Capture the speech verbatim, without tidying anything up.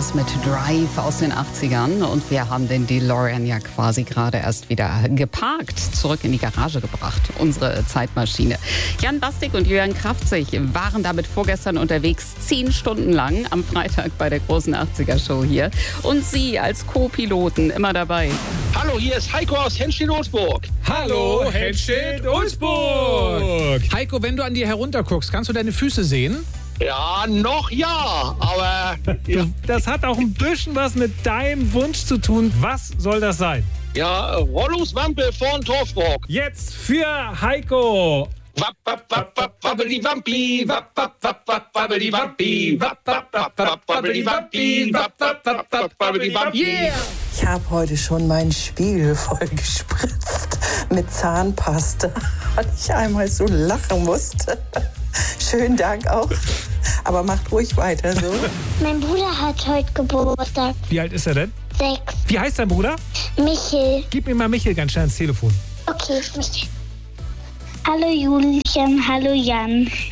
Beatles mit Drive aus den achtzigern. Und wir haben den DeLorean ja quasi gerade erst wieder geparkt, zurück in die Garage gebracht. Unsere Zeitmaschine. Jan Bastik und Jürgen Kraftzig waren damit vorgestern unterwegs, zehn Stunden lang am Freitag bei der großen achtziger-Show hier. Und Sie als Co-Piloten immer dabei. Hallo, hier ist Heiko aus Henstedt-Ulzburg. Hallo, Henstedt-Ulzburg. Heiko, wenn du an dir herunterguckst, kannst du deine Füße sehen? Ja, noch ja, aber... Ja, Das hat auch ein bisschen was mit deinem Wunsch zu tun. Was soll das sein? ja Rollungswampe von Torfburg. Jetzt für Heiko. Wapp, wapp, wapp, wapp, wabbeli, wampi, wapp, wapp, wapp, wapp, wabbeli, wampi, wapp, wapp, wapp, wapp, wabbeli, wampi, wapp, wapp, wapp, wapp, wabbeli, wampi. Yeah! Ich habe heute schon meinen Spiegel voll gespritzt mit Zahnpasta, weil ich einmal so lachen musste. Schönen Dank auch, aber macht ruhig weiter so. Mein Bruder hat heute Geburtstag. Wie alt ist er denn? Sechs. Wie heißt dein Bruder? Michel. Gib mir mal Michel ganz schnell ins Telefon. Okay, Michel. Hallo Julian, hallo Jan.